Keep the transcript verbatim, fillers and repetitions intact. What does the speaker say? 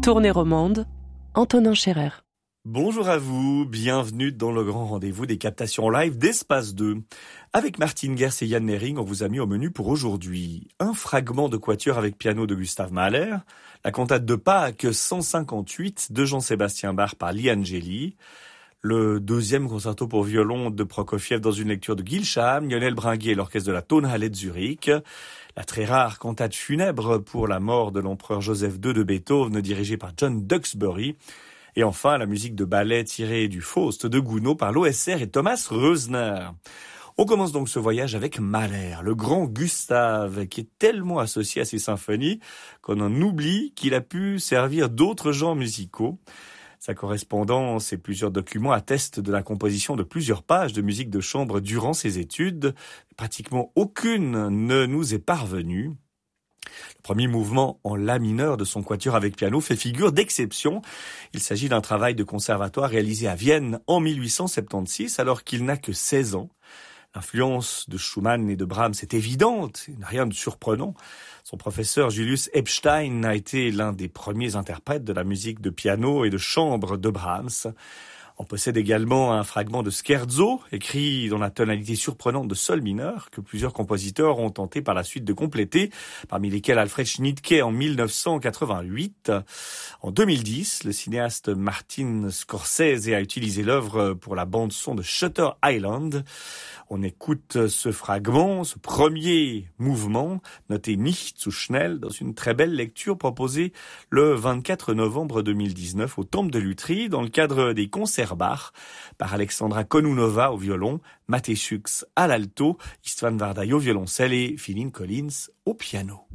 Tournée romande, Antonin Scherer. Bonjour à vous, bienvenue dans le grand rendez-vous des captations live d'Espace deux. Avec Martine Gers et Yann Nering, on vous a mis au menu pour aujourd'hui un fragment de quatuor avec piano de Gustav Mahler, la cantate de Pâques cent cinquante-huit de Jean-Sébastien Bach par Lee Angeli, le deuxième concerto pour violon de Prokofiev dans une lecture de Gilsham, Lionel Bringuet et l'orchestre de la Tonhalle de Zurich, la très rare cantate funèbre pour la mort de l'empereur Joseph deux de Beethoven dirigée par John Duxbury, et enfin la musique de ballet tirée du Faust de Gounod par l'O S R et Thomas Rösner. On commence donc ce voyage avec Mahler, le grand Gustave, qui est tellement associé à ses symphonies qu'on en oublie qu'il a pu servir d'autres genres musicaux. Sa correspondance et plusieurs documents attestent de la composition de plusieurs pages de musique de chambre durant ses études. Pratiquement aucune ne nous est parvenue. Le premier mouvement en la mineur de son quatuor avec piano fait figure d'exception. Il s'agit d'un travail de conservatoire réalisé à Vienne en mille huit cent soixante-seize alors qu'il n'a que seize ans. L'influence de Schumann et de Brahms est évidente, il n'y a rien de surprenant. Son professeur Julius Epstein a été l'un des premiers interprètes de la musique de piano et de chambre de Brahms. On possède également un fragment de scherzo, écrit dans la tonalité surprenante de sol mineur, que plusieurs compositeurs ont tenté par la suite de compléter, parmi lesquels Alfred Schnittke en mille neuf cent quatre-vingt-huit. En deux mille dix, le cinéaste Martin Scorsese a utilisé l'œuvre pour la bande-son de Shutter Island. On écoute ce fragment, ce premier mouvement, noté Nicht zu schnell, dans une très belle lecture proposée le vingt-quatre novembre deux mille dix-neuf au Temple de Lutry, dans le cadre des concerts Bach, par Alexandra Konunova au violon, Matej Schuchs à l'alto, Istvan Vardai au violoncelle et Philip Collins au piano.